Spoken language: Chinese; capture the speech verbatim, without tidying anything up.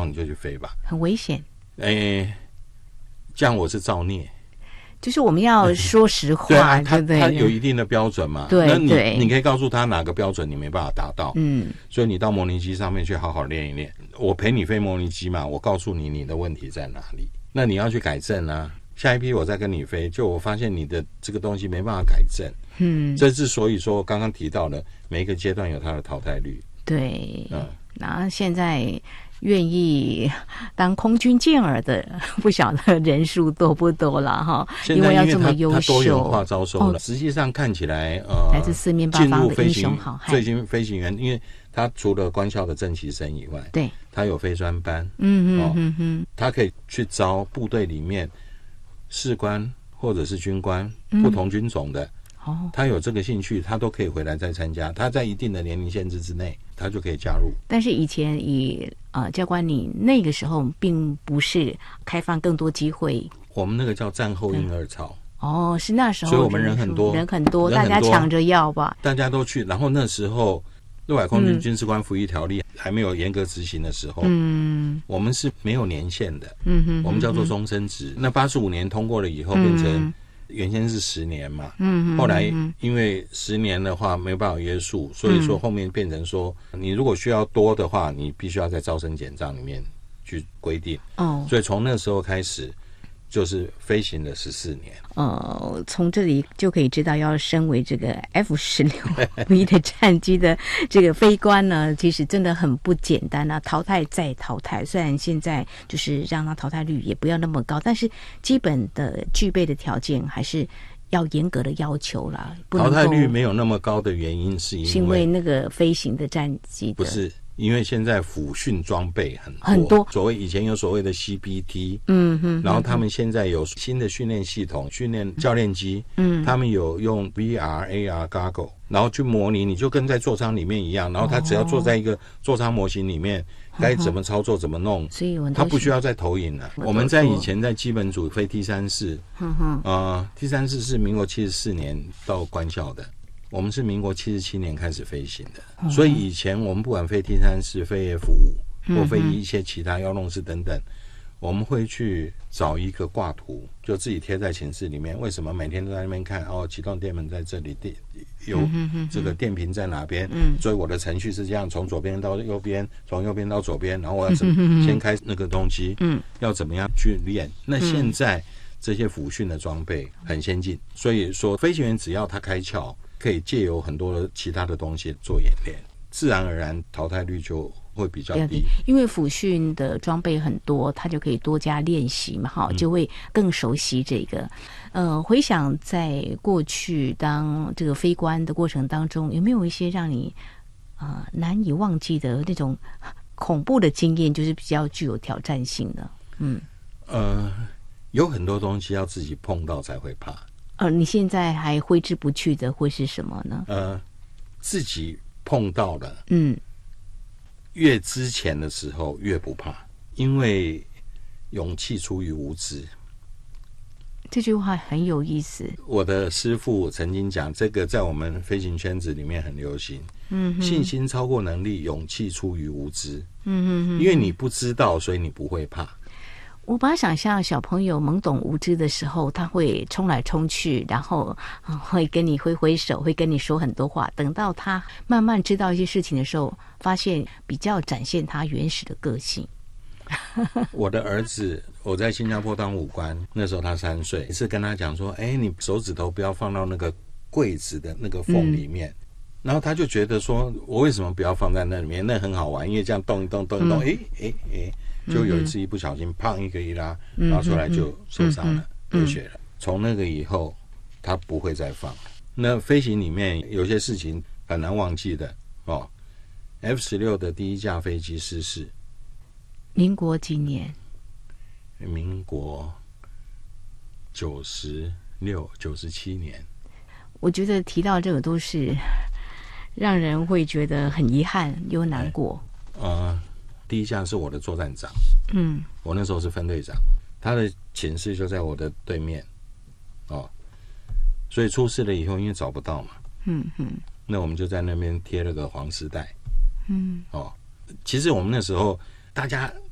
后你就去飞吧， 很危险。 哎，这样我是造孽。 就是我们要说实话， 对啊，他对不对？ 他有一定的标准嘛， 对那你对你可以告诉他哪个标准你没办法达到， 嗯， 所以你到模拟机上面去好好练一练。我陪你飞模拟机嘛，我告诉你你的问题在哪里，那你要去改正啊。下一批我再跟你飞，就我发现你的这个东西没办法改正，嗯，这之所以说刚刚提到的每一个阶段有它的淘汰率， 对， 嗯， 然后现在愿意当空军健儿的不晓得人数多不多了哈，因为要这么优秀， 它多元化招收了，哦，实际上看起来呃， 来自四面八方的英雄好汉， 最近飞行员，因为他除了官校的正期生以外， 对， 他有飞专班， 嗯嗯嗯嗯， 他可以去招部队里面士官或者是军官，不同军种的，哦，他有这个兴趣，他都可以回来再参加。他在一定的年龄限制之内，他就可以加入。 但是以前以呃教官，你那个时候并不是开放更多机会。 我们那个叫战后婴儿潮。 哦，是那时候， 所以我们人很多， 人很多，大家抢着要吧， 大家都去。然后那时候陆海空军军事官服役条例还没有严格执行的时候，嗯，我们是没有年限的，嗯哼，我们叫做终身制。那八十五年通过了以后，变成原先是十年嘛，嗯，后来因为十年的话没办法约束，所以说后面变成说，你如果需要多的话，你必须要在招生简章里面去规定。哦，所以从那时候开始。就是飞行了十四年， 呃，从这里就可以知道，要升为这个 F 十六 V 的战机的这个飞官呢，其实真的很不简单啊！淘汰再淘汰，虽然现在就是让它淘汰率也不要那么高，但是基本的具备的条件还是要严格的要求啦。 淘汰率没有那么高的原因是因为是因为那个飞行的战机的不是。因为现在辅训装备很多， 很多所谓以前有所谓的 C P T， 嗯哼，然后他们现在有新的训练系统，训练教练机，嗯，他们有用 V R、A R Goggle， 然后去模拟，你就跟在座舱里面一样，然后他只要坐在一个座舱模型里面，该怎么操作怎么弄，所以他不需要再投影了。我们在以前在基本组飞 T 三四，嗯哼，呃 T 三四是民国七十四年到官校的。我们是民国七十七年开始飞行的，嗯，所以以前我们不管飞 T 三四、飞 F 五，或飞一些其他幺洞四等等，我们会去找一个挂图，就自己贴在寝室里面。为什么每天都在那边看？哦，启动电门在这里，电有这个电瓶在哪边？嗯，所以我的程序是这样，从左边到右边，从右边到左边，然后我要怎么先开那个东西？嗯，要怎么样去练？那现在这些辅训的装备很先进，所以说飞行员只要他开窍。可以借由很多的其他的东西做演练，自然而然淘汰率就会比较低。 因为辅训的装备很多，他就可以多加练习嘛，哈，就会更熟悉这个。呃，回想在过去当这个飞官的过程当中，有没有一些让你呃难以忘记的那种恐怖的经验，就是比较具有挑战性的？嗯， 呃，有很多东西要自己碰到才会怕。 呃，你现在还挥之不去的会是什么呢？ 呃，自己碰到了， 嗯， 越之前的时候越不怕，因为勇气出于无知。 这句话很有意思。 我的师父曾经讲，这个在我们飞行圈子里面很流行。嗯，信心超过能力，勇气出于无知。嗯嗯，因为你不知道，所以你不会怕。 我把它想象小朋友懵懂无知的时候，他会冲来冲去，然后会跟你挥挥手，会跟你说很多话。等到他慢慢知道一些事情的时候，发现比较展现他原始的个性。 我的儿子，我在新加坡当武官，那时候他三岁，一次跟他讲说：“哎，你手指头不要放到那个柜子的那个缝里面。嗯”然后他就觉得说：“我为什么不要放在那里面？那很好玩，因为这样动一动，动一动，哎哎哎。”就有一次一不小心胖一个一拉拉出来就受伤了，流血了。从那个以后他不会再放。那飞行里面有些事情很难忘记的哦。F 十六 的第一架飞机失事， 民国几年？ 民国九十六、九十七年。 我觉得提到这个都是让人会觉得很遗憾又难过。 呃第一架是我的作战长，嗯，我那时候是分队长，他的寝室就在我的对面，哦，所以出事了以后，因为找不到嘛，嗯嗯，那我们就在那边贴了个黄丝带，嗯，哦，其实我们那时候大家